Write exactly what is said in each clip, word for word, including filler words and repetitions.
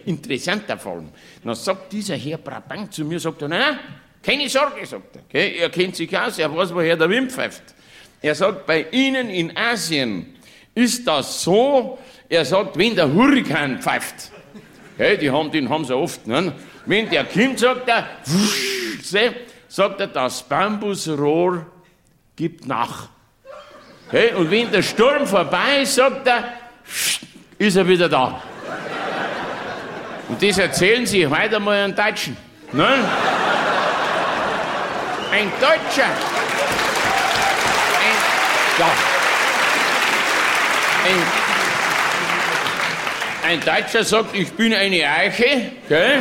interessanter Fall. Dann sagt dieser Herr Brabant zu mir, sagt er, nein, nein, keine Sorge, sagt er. Okay? Er kennt sich aus, er weiß, woher der Wind pfeift. Er sagt, bei Ihnen in Asien ist das so, er sagt, wenn der Hurrikan pfeift, okay? Die haben, den haben sie oft, ne? Wenn der kommt, sagt er, wusch, sagt er, das Bambusrohr gibt nach. Okay? Und wenn der Sturm vorbei ist, sagt er, ist er wieder da. Und das erzählen sie heute mal einen Deutschen. Ne? Ein Deutscher. Ein, ja. Ein, ein Deutscher sagt, ich bin eine Eiche. Okay?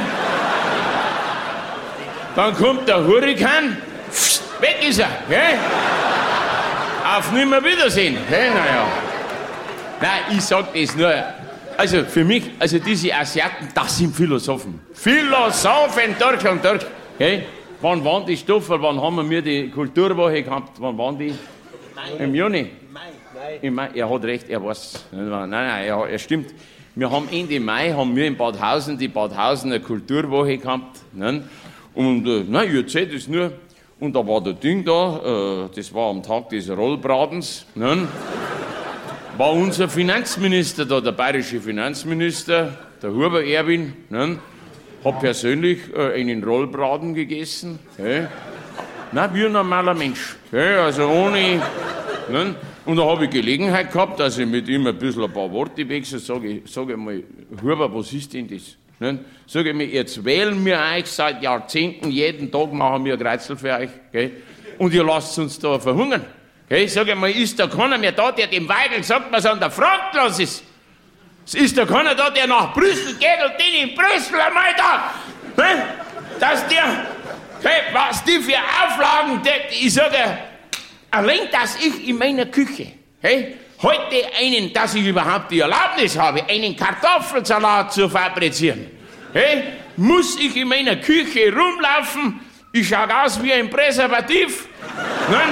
Dann kommt der Hurrikan, weg ist er. Okay? Auf Nimmerwiedersehen. Okay? Naja. Nein, ich sag das nur. Also für mich, also diese Asiaten, das sind Philosophen. Philosophen durch und durch. Okay? Wann waren die Stoffe? Wann haben wir die Kulturwoche gehabt? Wann waren die? Mai. Im Juni? Mai. Im Mai. Er hat recht, er weiß. Nein, nein, er, er stimmt. Wir haben Ende Mai haben wir in Badhausen die Badhausener Kulturwoche gehabt. Ne? Und äh, nein, ich erzähle das nur. Und da war der Ding da, äh, das war am Tag des Rollbratens. Ne? War unser Finanzminister da, der bayerische Finanzminister, der Huber Erwin, ne? Hat persönlich äh, einen Rollbraten gegessen. Okay? Nein, wie ein normaler Mensch. Okay? Also ohne. Ne? Und da habe ich Gelegenheit gehabt, dass ich mit ihm ein bisschen ein paar Worte wechsle. Sage ich, sag ich mal, Huber, was ist denn das? Ne? Sage ich mir, jetzt wählen wir euch seit Jahrzehnten, jeden Tag machen wir ein Kreuzel für euch. Okay? Und ihr lasst uns da verhungern. Okay? Sag ich mal, ist da keiner mehr da, der dem Weigel sagt, was an der Front los ist? Es ist da keiner da, der nach Brüssel geht und den in Brüssel einmal da, ne? Dass der, hey, was die für Auflagen, die, ich sage, allein, dass ich in meiner Küche, hey, heute einen, dass ich überhaupt die Erlaubnis habe, einen Kartoffelsalat zu fabrizieren, hey, muss ich in meiner Küche rumlaufen, ich schaue aus wie ein Präservativ, ne?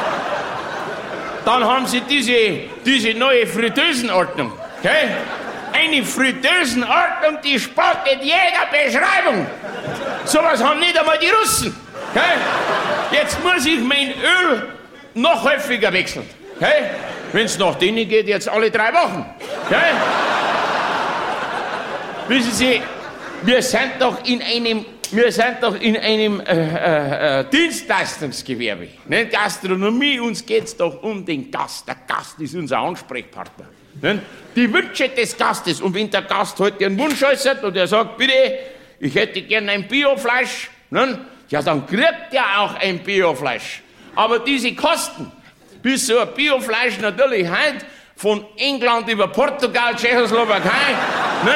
Dann haben sie diese, diese neue Fritteusenordnung, okay? Eine Fritteusenordnung, die spottet jeder Beschreibung. Sowas haben nicht einmal die Russen. Okay? Jetzt muss ich mein Öl noch häufiger wechseln. Okay? Wenn es nach denen geht, jetzt alle drei Wochen. Okay? Wissen Sie, wir sind doch in einem, wir sind doch in einem äh, äh, Dienstleistungsgewerbe. Ne? Gastronomie, uns geht es doch um den Gast. Der Gast ist unser Ansprechpartner. Ne? Die Wünsche des Gastes. Und wenn der Gast heute einen Wunsch äußert und er sagt, bitte, ich hätte gern ein Biofleisch, ne? Ja, dann kriegt er auch ein Biofleisch. Aber diese Kosten, bis so ein Biofleisch natürlich heute von England über Portugal, Tschechoslowakei, ne?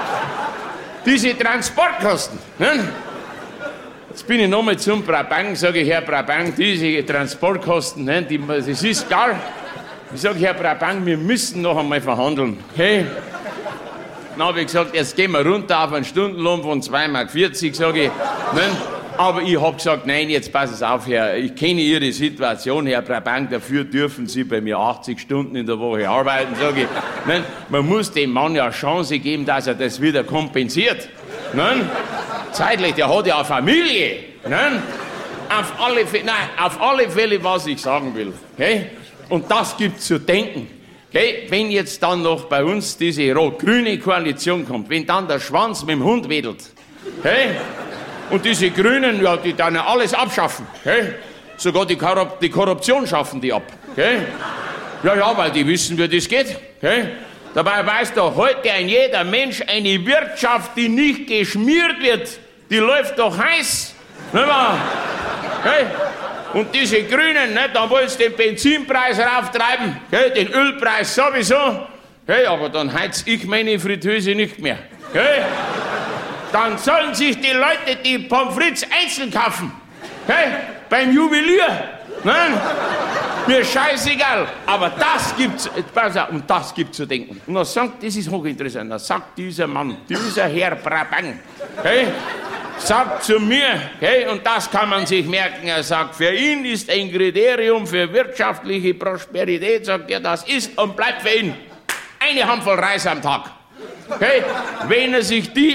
Diese Transportkosten. Ne? Jetzt bin ich nochmal zum Brabant, sage ich, Herr Brabant, diese Transportkosten, ne? Die, das ist gar. Ich sage, Herr Brabant, wir müssen noch einmal verhandeln. Okay? Dann habe ich gesagt, jetzt gehen wir runter auf einen Stundenlohn von zwei Mark vierzig, sage ich. Ne? Aber ich habe gesagt, nein, jetzt passen Sie auf, Herr, ich kenne Ihre Situation, Herr Brabant, dafür dürfen Sie bei mir achtzig Stunden in der Woche arbeiten, sage ich. Ne? Man muss dem Mann ja eine Chance geben, dass er das wieder kompensiert. Ne? Zeitlich, der hat ja eine Familie. Ne? Auf alle Fälle, nein, auf alle Fälle, was ich sagen will. Okay? Und das gibt zu denken. Okay? Wenn jetzt dann noch bei uns diese rot-grüne Koalition kommt, wenn dann der Schwanz mit dem Hund wedelt, okay? Und diese Grünen, ja, die dann alles abschaffen, okay? Sogar die, Korrup- die Korruption schaffen die ab. Okay? Ja, ja, weil die wissen, wie das geht. Okay? Dabei weiß doch heute ein jeder Mensch, eine Wirtschaft, die nicht geschmiert wird, die läuft doch heiß. Nicht wahr? Okay? Und diese Grünen, ne, da wollen sie den Benzinpreis rauftreiben, okay, den Ölpreis sowieso, okay, aber dann heiz ich meine Fritteuse nicht mehr. Okay? Dann sollen sich die Leute die Pommes frites einzeln kaufen, okay, beim Juwelier. Ne? Mir scheißegal, aber das gibt's, pass auf, und das gibt zu denken. Und dann sagt, das ist hochinteressant, dann sagt dieser Mann, dieser Herr Brabant, okay, sagt zu mir, okay, und das kann man sich merken, er sagt, für ihn ist ein Kriterium für wirtschaftliche Prosperität, sagt er, das ist und bleibt für ihn eine Handvoll Reis am Tag. Okay? Wenn er sich die